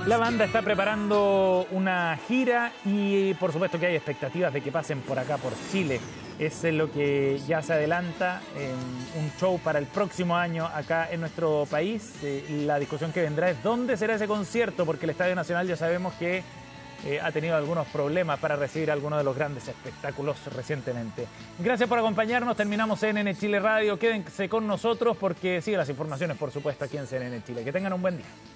La banda está preparando una gira y por supuesto que hay expectativas de que pasen por acá, por Chile. Es lo que ya se adelanta, un show para el próximo año acá en nuestro país. La discusión que vendrá es dónde será ese concierto, porque el Estadio Nacional ya sabemos que ha tenido algunos problemas para recibir algunos de los grandes espectáculos recientemente. Gracias por acompañarnos, terminamos CNN Chile Radio. Quédense con nosotros porque siguen las informaciones, por supuesto, aquí en CNN Chile. Que tengan un buen día.